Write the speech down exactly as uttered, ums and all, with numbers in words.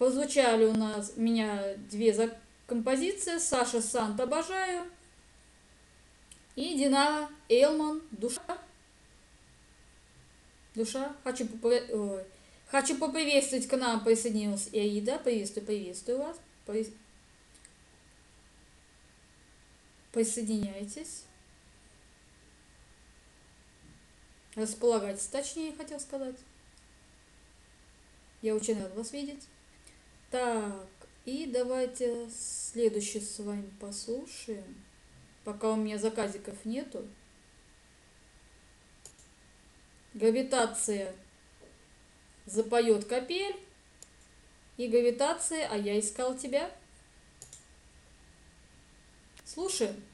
Прозвучали у нас у меня две за- композиции. Саша Сант «Обожаю» и Дина Элман «Душа». Душа. Хочу, попри- ой. Хочу поприветствовать, к нам присоединилась и Аида. Приветствую, приветствую вас. При- Присоединяйтесь. Располагайтесь, точнее, хотел сказать. Я очень рад вас видеть. Так, и давайте следующий с вами послушаем. Пока у меня заказиков нету. Гравитация запоет капель. И гравитация, а я искал тебя. Слушаем.